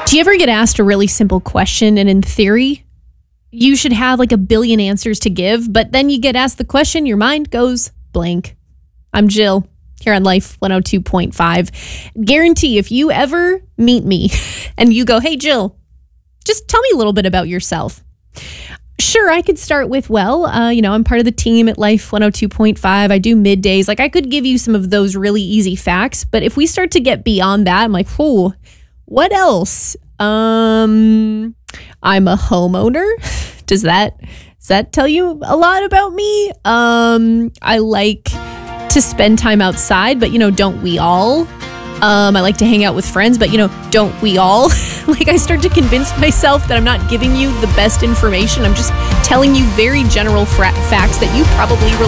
Do you ever get asked a really simple question and in theory, you should have like a billion answers to give, but then you get asked the question, your mind goes blank? I'm Jill here on Life 102.5. Guarantee if you ever meet me and you go, hey, Jill, just tell me a little bit about yourself. Sure, I could start with, I'm part of the team at Life 102.5. I do middays. Like, I could give you some of those really easy facts. But if we start to get beyond that, I'm like, what else? I'm a homeowner. Does that tell you a lot about me? I like to spend time outside, but, don't we all? I like to hang out with friends, but, don't we all? Like, I start to convince myself that I'm not giving you the best information. I'm just telling you very general facts that you probably relate